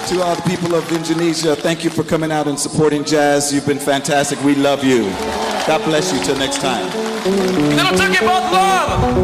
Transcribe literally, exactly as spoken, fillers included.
To all the people of Indonesia, thank you for coming out and supporting jazz. You've been fantastic. We love you. God bless you. Till next time. We're gonna talk about love.